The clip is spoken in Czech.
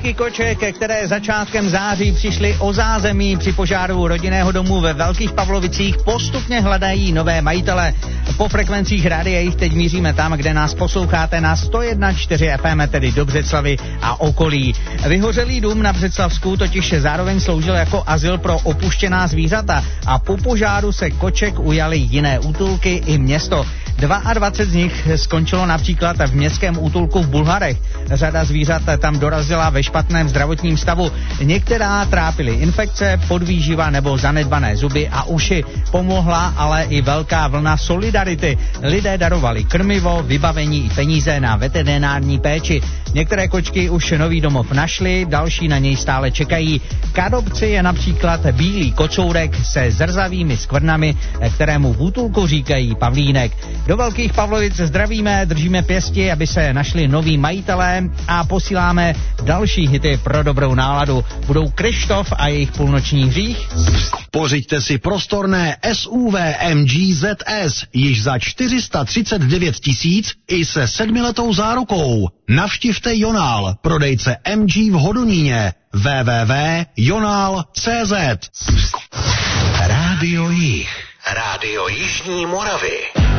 Desítky koček, které začátkem září přišly o zázemí při požáru rodinného domu ve Velkých Pavlovicích, postupně hledají nové majitele. Po frekvencích rádia jich teď míříme tam, kde nás posloucháte na 101,4 FM, tedy do Břeclavy a okolí. Vyhořelý dům na Břeclavsku totiž zároveň sloužil jako azyl pro opuštěná zvířata a po požáru se koček ujaly jiné útulky i město. 22 z nich skončilo například v městském útulku v Bulharech. Řada zvířat tam dorazila ve špatném zdravotním stavu. Některá trápily infekce, podvýživa nebo zanedbané zuby a uši. Pomohla ale i velká vlna solidarity. Lidé darovali krmivo, vybavení i peníze na veterinární péči. Některé kočky už nový domov našly, další na něj stále čekají. K adopci je například bílý kocourek se zrzavými skvrnami, kterému v útulku říkají pavlínek. Do Velkých Pavlovic zdravíme, držíme pěsti, aby se našli noví majitelé a posíláme další hity pro dobrou náladu. Budou Krištof a jejich Půlnoční hřích. Pořiďte si prostorné SUV MG ZS již za 439 000 i se 7letou zárukou. Navštivte Jonál, prodejce MG v Hodoníně. www.jonal.cz. Rádio Jih. Rádio Jižní Moravy.